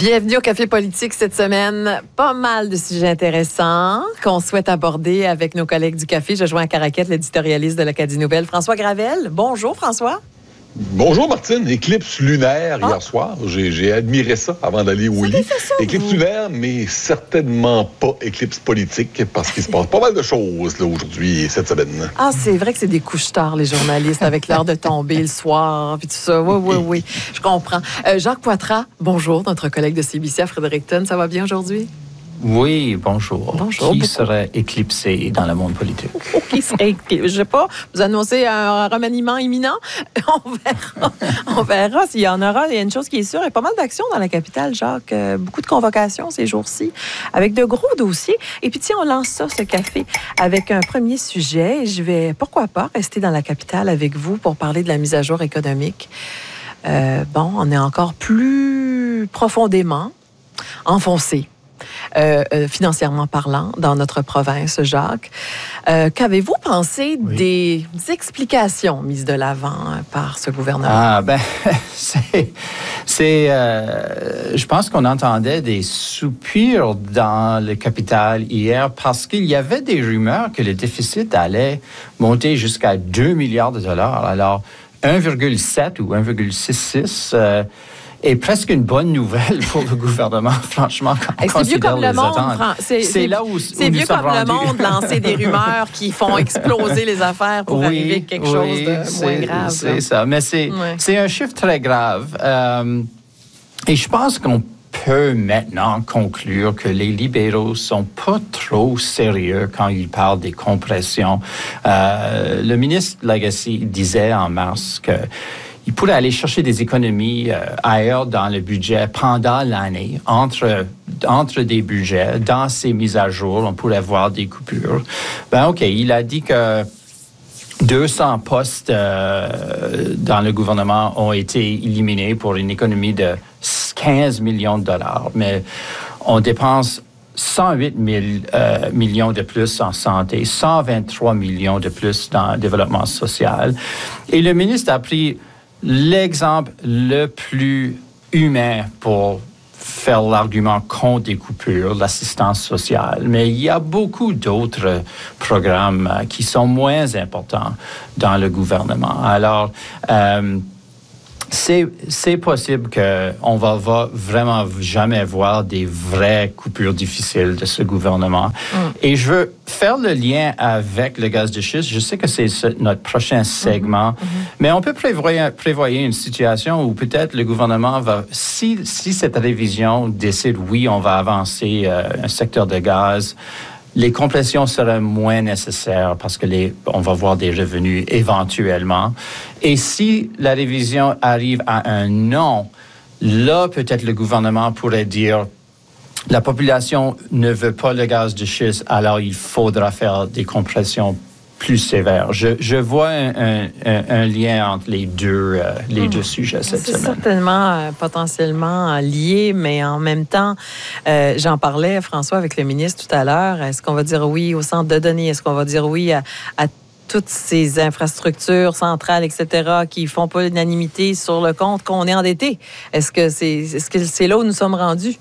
Bienvenue au Café politique cette semaine. Pas mal de sujets intéressants qu'on souhaite aborder avec nos collègues du Café. Je joins à Caraquette, l'éditorialiste de l'Acadie Nouvelle, François Gravel. Bonjour, François. Bonjour Martine, éclipse lunaire hier soir. J'ai admiré ça avant d'aller au lit. Éclipse lunaire, mais certainement pas éclipse politique, parce qu'il se passe pas mal de choses là, aujourd'hui et cette semaine. Ah, c'est vrai que c'est des couches tard, les journalistes, avec l'heure de tomber le soir, puis tout ça. Oui, je comprends. Jacques Poitras, bonjour, notre collègue de CBC à Fredericton. Ça va bien aujourd'hui? Oui, bonjour. Bonjour. Qui serait éclipsé dans le monde politique? Qui serait éclipsé? Je sais pas. Vous annoncez un remaniement imminent? On verra s'il y en aura. Il y a une chose qui est sûre, il y a pas mal d'actions dans la capitale, Jacques. Beaucoup de convocations ces jours-ci, avec de gros dossiers. Et puis, tiens, on lance ça, ce café, avec un premier sujet. Je vais, pourquoi pas, rester dans la capitale avec vous pour parler de la mise à jour économique. On est encore plus profondément enfoncé. Financièrement parlant, dans notre province, Jacques. Qu'avez-vous pensé des explications mises de l'avant par ce gouvernement? Je pense qu'on entendait des soupirs dans le capital hier parce qu'il y avait des rumeurs que le déficit allait monter jusqu'à 2 milliards de dollars. Alors, 1,7 ou 1,66 est presque une bonne nouvelle pour le gouvernement, franchement, quand on considère les attentes. C'est là où c'est vieux comme le monde, lancer des rumeurs qui font exploser les affaires pour arriver à quelque chose de moins grave. C'est ça, mais c'est un chiffre très grave. Et je pense qu'on peut maintenant conclure que les libéraux sont pas trop sérieux quand ils parlent des compressions. Le ministre Lagacé disait en mars que il pourrait aller chercher des économies ailleurs dans le budget pendant l'année, entre des budgets, dans ces mises à jour, on pourrait voir des coupures. Il a dit que 200 postes dans le gouvernement ont été éliminés pour une économie de 15 millions de dollars, mais on dépense 108 millions de plus en santé, 123 millions de plus dans le développement social. Et le ministre a pris l'exemple le plus humain pour faire l'argument contre des coupures, l'assistance sociale. Mais il y a beaucoup d'autres programmes qui sont moins importants dans le gouvernement. Alors, c'est possible qu'on va vraiment jamais voir des vraies coupures difficiles de ce gouvernement. Et je veux faire le lien avec le gaz de schiste. Je sais que c'est notre prochain segment, mais on peut prévoir une situation où peut-être le gouvernement va, si cette révision décide, oui, on va avancer un secteur de gaz, les compressions seraient moins nécessaires parce que on va voir des revenus éventuellement. Et si la révision arrive à un non, là, peut-être le gouvernement pourrait dire la population ne veut pas le gaz de schiste, alors il faudra faire des compressions plus sévères. Je vois un lien entre les deux sujets cette semaine. C'est certainement potentiellement lié, mais en même temps, j'en parlais, François, avec le ministre tout à l'heure. Est-ce qu'on va dire oui au centre de données? Est-ce qu'on va dire oui à toutes ces infrastructures centrales, etc., qui font pas l'unanimité sur le compte qu'on est endetté? Est-ce que c'est là où nous sommes rendus?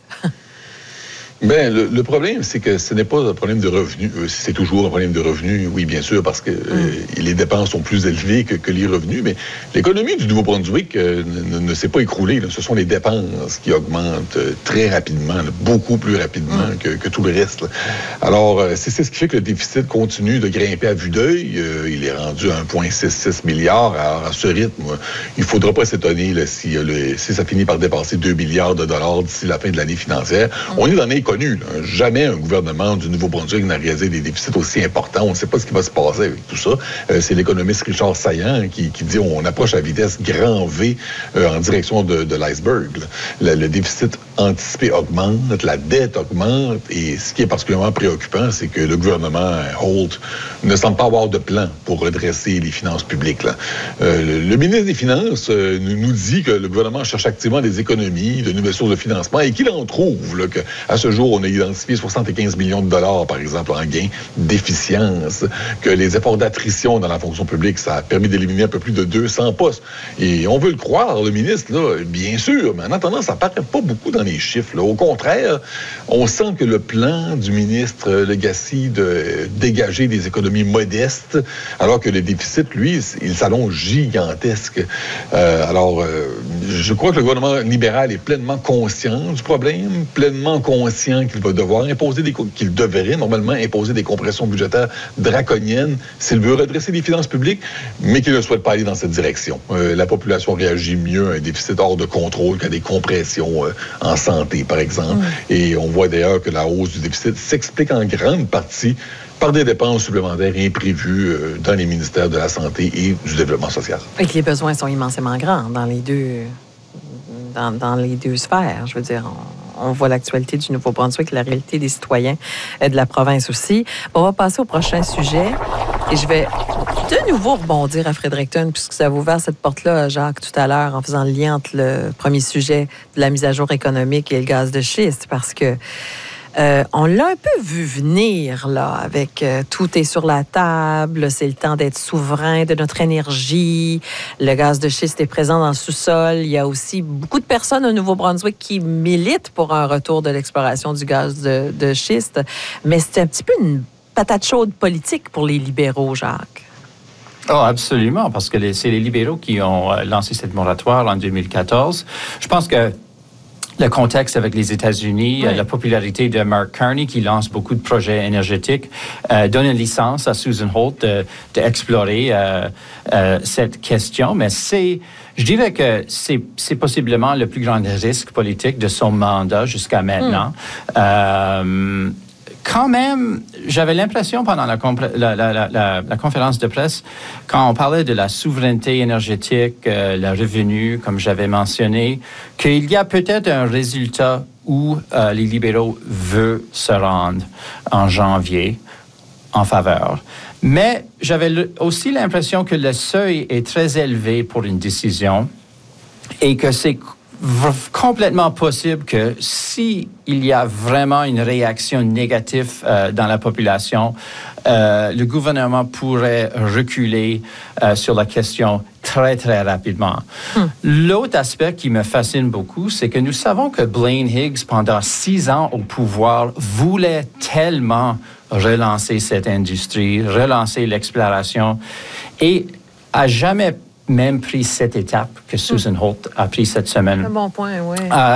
Ben, le problème, c'est que ce n'est pas un problème de revenus. C'est toujours un problème de revenus, oui, bien sûr, parce que les dépenses sont plus élevées que les revenus, mais l'économie du Nouveau-Brunswick ne s'est pas écroulée. Là. Ce sont les dépenses qui augmentent très rapidement, beaucoup plus rapidement que tout le reste. Là. Alors, c'est ce qui fait que le déficit continue de grimper à vue d'œil. Il est rendu à 1,66 milliard. Alors, à ce rythme, il ne faudra pas s'étonner là, si ça finit par dépasser 2 milliards de dollars d'ici la fin de l'année financière. On est dans les connu. Là. Jamais un gouvernement du Nouveau-Brunswick n'a réalisé des déficits aussi importants. On ne sait pas ce qui va se passer avec tout ça. C'est l'économiste Richard Saillant qui dit on approche à vitesse grand V en direction de l'iceberg. Le déficit anticipé augmente, la dette augmente, et ce qui est particulièrement préoccupant, c'est que le gouvernement Holt ne semble pas avoir de plan pour redresser les finances publiques. Là. Le ministre des Finances nous dit que le gouvernement cherche activement des économies, de nouvelles sources de financement, et qu'il en trouve, là, qu'à ce jour, jour, on a identifié 75 millions de dollars, par exemple, en gains d'efficience, que les efforts d'attrition dans la fonction publique, ça a permis d'éliminer un peu plus de 200 postes. Et on veut le croire, le ministre, là, bien sûr, mais en attendant, ça paraît pas beaucoup dans les chiffres, là. Au contraire, on sent que le plan du ministre Legacy de dégager des économies modestes, alors que le déficit, lui, il s'allonge gigantesque. Je crois que le gouvernement libéral est pleinement conscient du problème, pleinement conscient qu'il va devoir qu'il devrait normalement imposer des compressions budgétaires draconiennes s'il veut redresser les finances publiques, mais qu'il ne souhaite pas aller dans cette direction. La population réagit mieux à un déficit hors de contrôle qu'à des compressions en santé, par exemple. Et on voit d'ailleurs que la hausse du déficit s'explique en grande partie par des dépenses supplémentaires imprévues dans les ministères de la Santé et du Développement social. Et que les besoins sont immensément grands dans les deux sphères. Je veux dire, on voit l'actualité du Nouveau-Brunswick, la réalité des citoyens de la province aussi. On va passer au prochain sujet. Et je vais de nouveau rebondir à Fredericton, puisque ça a ouvert cette porte-là, Jacques, tout à l'heure, en faisant le lien entre le premier sujet de la mise à jour économique et le gaz de schiste, parce que on l'a un peu vu venir, là, avec tout est sur la table, c'est le temps d'être souverain de notre énergie, le gaz de schiste est présent dans le sous-sol. Il y a aussi beaucoup de personnes au Nouveau-Brunswick qui militent pour un retour de l'exploration du gaz de schiste, mais c'est un petit peu une patate chaude politique pour les libéraux, Jacques. Oh, absolument, parce que c'est les libéraux qui ont lancé cette moratoire en 2014. Je pense que le contexte avec les États-Unis, la popularité de Mark Carney, qui lance beaucoup de projets énergétiques, donne une licence à Susan Holt d'explorer cette question. Mais je dirais que c'est possiblement le plus grand risque politique de son mandat jusqu'à maintenant. Quand même, j'avais l'impression pendant la conférence de presse, quand on parlait de la souveraineté énergétique, le revenu, comme j'avais mentionné, qu'il y a peut-être un résultat où les libéraux veulent se rendre en janvier en faveur. Mais j'avais aussi l'impression que le seuil est très élevé pour une décision et que c'est complètement possible que s'il y a vraiment une réaction négative dans la population, le gouvernement pourrait reculer sur la question très, très rapidement. L'autre aspect qui me fascine beaucoup, c'est que nous savons que Blaine Higgs, pendant 6 ans au pouvoir, voulait tellement relancer cette industrie, relancer l'exploration, et a jamais même pris cette étape que Susan Holt a pris cette semaine. Un bon point, oui.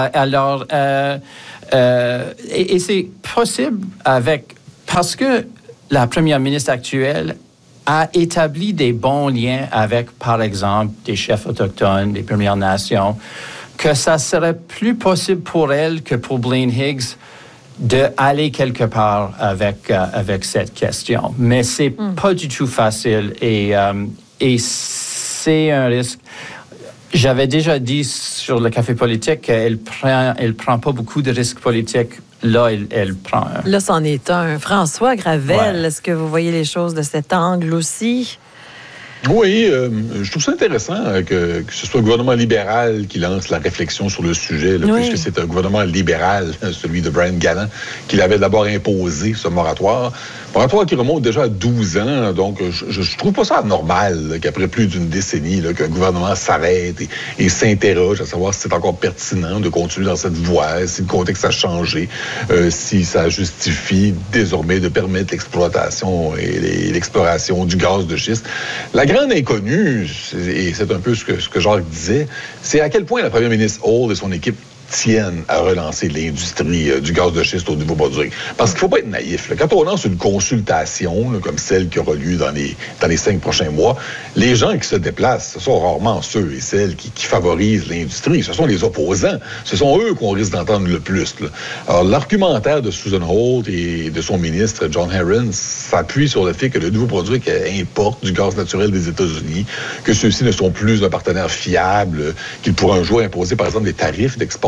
Et c'est possible parce que la première ministre actuelle a établi des bons liens avec, par exemple, des chefs autochtones, des Premières Nations, que ça serait plus possible pour elle que pour Blaine Higgs d'aller quelque part avec cette question. Mais c'est pas du tout facile et c'est un risque. J'avais déjà dit sur le Café politique qu'elle prend pas beaucoup de risques politiques. Là, elle prend un. Là, c'en est un. François Gravel, est-ce que vous voyez les choses de cet angle aussi? Oui, je trouve ça intéressant que ce soit le gouvernement libéral qui lance la réflexion sur le sujet, là, puisque c'est un gouvernement libéral, celui de Brian Gallant, qui l'avait d'abord imposé, ce moratoire. Moratoire qui remonte déjà à 12 ans, donc je trouve pas ça normal qu'après plus d'une décennie, là, qu'un gouvernement s'arrête et s'interroge à savoir si c'est encore pertinent de continuer dans cette voie, si le contexte a changé, si ça justifie désormais de permettre l'exploitation et l'exploration du gaz de schiste. La grande inconnue, et c'est un peu ce que Jacques disait, c'est à quel point la première ministre Holt et son équipe tiennent à relancer l'industrie du gaz de schiste au Nouveau-Brunswick. Parce qu'il ne faut pas être naïf. Là. Quand on lance une consultation, là, comme celle qui aura lieu dans les 5 prochains mois, les gens qui se déplacent, ce sont rarement ceux et celles qui favorisent l'industrie. Ce sont les opposants. Ce sont eux qu'on risque d'entendre le plus. Là. Alors, l'argumentaire de Susan Holt et de son ministre, John Herron, s'appuie sur le fait que le Nouveau-Brunswick importe du gaz naturel des États-Unis, que ceux-ci ne sont plus un partenaire fiable, qu'ils pourraient un jour imposer, par exemple, des tarifs d'exportation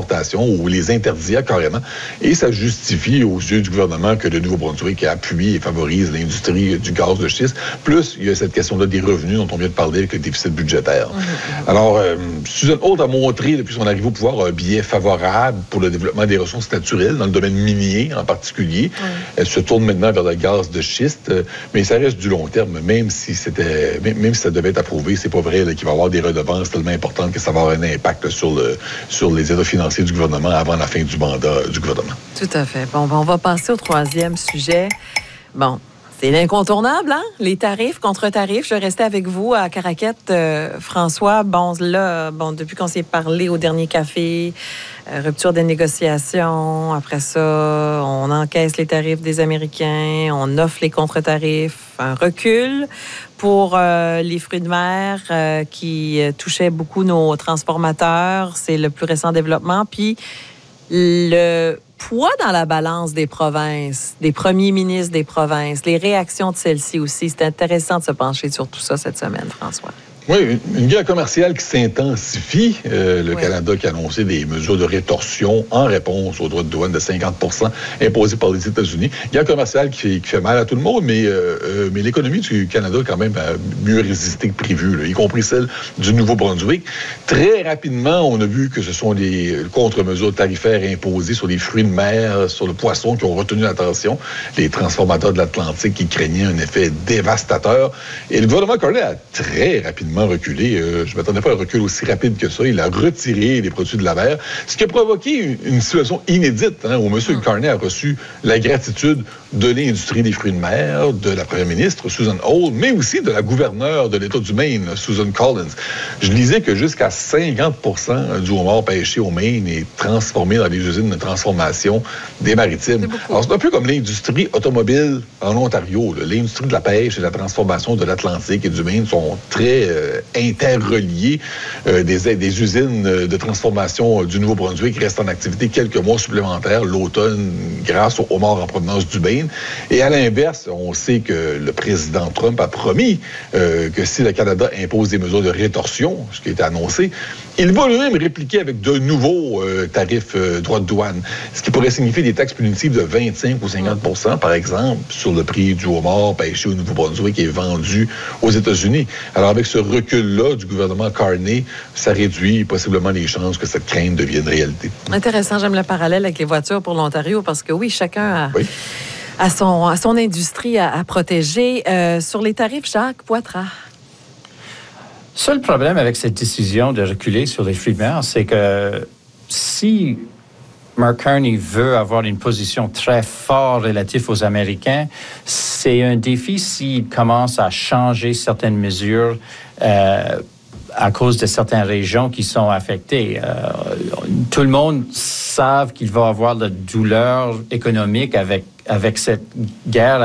exportations ou les interdire carrément. Et ça justifie aux yeux du gouvernement que le Nouveau-Brunswick appuie et favorise l'industrie du gaz de schiste. Plus, il y a cette question-là des revenus dont on vient de parler avec le déficit budgétaire. Alors, Susan Holt a montré depuis son arrivée au pouvoir un biais favorable pour le développement des ressources naturelles, dans le domaine minier en particulier. Elle se tourne maintenant vers le gaz de schiste, mais ça reste du long terme, même si ça devait être approuvé, c'est pas vrai qu'il va y avoir des redevances tellement importantes que ça va avoir un impact sur les états financiers du gouvernement avant la fin du mandat du gouvernement. Tout à fait. Bon, on va passer au troisième sujet. Bon, c'est l'incontournable, hein? Les tarifs, contre-tarifs. Je vais rester avec vous à Caraquette, François. Bon, là, depuis qu'on s'est parlé au dernier café, rupture des négociations. Après ça, on encaisse les tarifs des Américains, on offre les contre-tarifs, un recul pour les fruits de mer qui touchaient beaucoup nos transformateurs. C'est le plus récent développement. Puis, le poids dans la balance des provinces, des premiers ministres des provinces, les réactions de celles-ci aussi. C'est intéressant de se pencher sur tout ça cette semaine, François. Oui, une guerre commerciale qui s'intensifie. Le Canada qui a annoncé des mesures de rétorsion en réponse aux droits de douane de 50 % imposés par les États-Unis. Guerre commerciale qui fait mal à tout le monde, mais l'économie du Canada quand même a mieux résisté que prévu, là, y compris celle du Nouveau-Brunswick. Très rapidement, on a vu que ce sont des contre-mesures tarifaires imposées sur les fruits de mer, sur le poisson qui ont retenu l'attention. Les transformateurs de l'Atlantique qui craignaient un effet dévastateur. Et le gouvernement Carney a très rapidement reculé. Je ne m'attendais pas à un recul aussi rapide que ça. Il a retiré les produits de la mer, ce qui a provoqué une situation inédite, où M. Carney a reçu la gratitude de l'industrie des fruits de mer, de la première ministre, Susan Holt, mais aussi de la gouverneure de l'État du Maine, Susan Collins. Je lisais que jusqu'à 50 % du homard pêché au Maine est transformé dans les usines de transformation des maritimes. Alors, c'est un peu comme l'industrie automobile en Ontario. L'industrie de la pêche et de la transformation de l'Atlantique et du Maine sont très interreliés. Des usines de transformation du Nouveau-Brunswick restent en activité quelques mois supplémentaires l'automne grâce au homard en provenance du Maine. Et à l'inverse, on sait que le président Trump a promis que si le Canada impose des mesures de rétorsion, ce qui a été annoncé, il va lui-même répliquer avec de nouveaux tarifs droits de douane, ce qui pourrait signifier des taxes punitives de 25 ou 50 %, par exemple, sur le prix du homard pêché au Nouveau-Brunswick et vendu aux États-Unis. Alors, avec ce recul-là du gouvernement Carney, ça réduit possiblement les chances que cette crainte devienne réalité. Intéressant. J'aime le parallèle avec les voitures pour l'Ontario parce que oui, chacun a son industrie à protéger. Sur les tarifs, Jacques Poitras. Seul problème avec cette décision de reculer sur les fruits de mer, c'est que si Mark Carney veut avoir une position très forte relative aux Américains, c'est un défi s'il commence à changer certaines mesures à cause de certaines régions qui sont affectées. Tout le monde sait qu'il va avoir de la douleur économique avec cette guerre